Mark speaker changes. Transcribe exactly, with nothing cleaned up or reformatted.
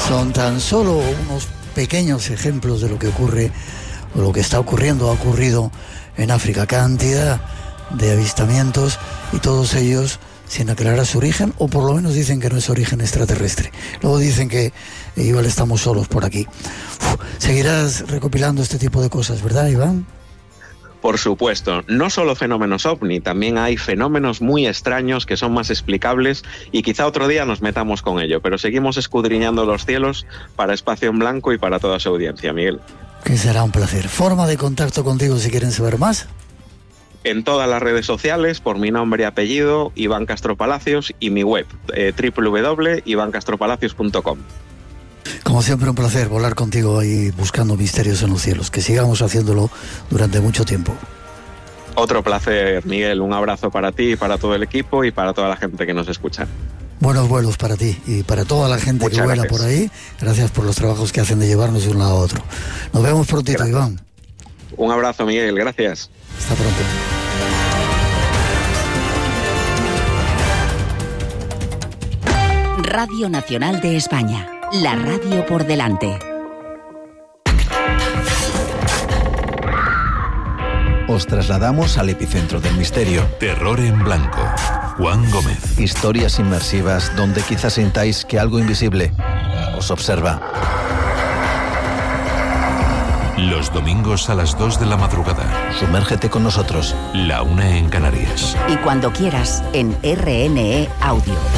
Speaker 1: Son tan solo unos pequeños ejemplos de lo que ocurre, o lo que está ocurriendo, ha ocurrido en África. Cantidad de avistamientos y todos ellos sin aclarar su origen, o por lo menos dicen que no es origen extraterrestre. Luego dicen que eh, igual estamos solos por aquí. Uf, seguirás recopilando este tipo de cosas, ¿verdad, Iván?
Speaker 2: Por supuesto, no solo fenómenos ovni, también hay fenómenos muy extraños que son más explicables y quizá otro día nos metamos con ello, pero seguimos escudriñando los cielos para Espacio en Blanco y para toda su audiencia, Miguel.
Speaker 1: Que será un placer. ¿Forma de contacto contigo si quieren saber más?
Speaker 2: En todas las redes sociales, por mi nombre y apellido, Iván Castro Palacios, y mi web, eh, doble u doble u doble u punto iván castro palacios punto com.
Speaker 1: Como siempre, un placer volar contigo ahí buscando misterios en los cielos. Que sigamos haciéndolo durante mucho tiempo.
Speaker 2: Otro placer, Miguel. Un abrazo para ti, para todo el equipo y para toda la gente que nos escucha.
Speaker 1: Buenos vuelos para ti y para toda la gente Muchas que vuela gracias. Por ahí. Gracias por los trabajos que hacen de llevarnos de un lado a otro. Nos vemos prontito, gracias. Iván.
Speaker 2: Un abrazo, Miguel. Gracias.
Speaker 1: Hasta pronto.
Speaker 3: Radio Nacional de España. La radio por delante.
Speaker 4: Os trasladamos al epicentro del misterio.
Speaker 5: Terror en Blanco. Juan Gómez.
Speaker 4: Historias inmersivas donde quizás sintáis que algo invisible os observa.
Speaker 5: Los domingos a las dos de la madrugada.
Speaker 4: Sumérgete con nosotros.
Speaker 5: La una en Canarias.
Speaker 3: Y cuando quieras, en R N E Audio.